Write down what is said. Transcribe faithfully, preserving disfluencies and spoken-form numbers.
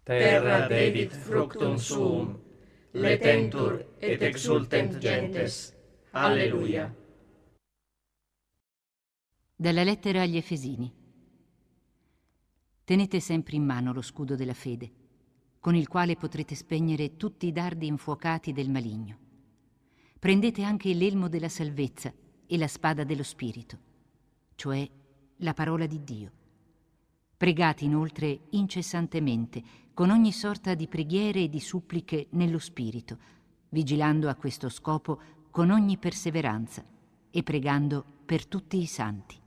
terra dedit fructum suum, letentur et exultent gentes. Alleluia. Dalla lettera agli Efesini. Tenete sempre in mano lo scudo della fede, con il quale potrete spegnere tutti i dardi infuocati del maligno. Prendete anche l'elmo della salvezza e la spada dello Spirito, cioè la parola di Dio. Pregate inoltre incessantemente, con ogni sorta di preghiere e di suppliche nello Spirito, vigilando a questo scopo con ogni perseveranza e pregando per tutti i santi.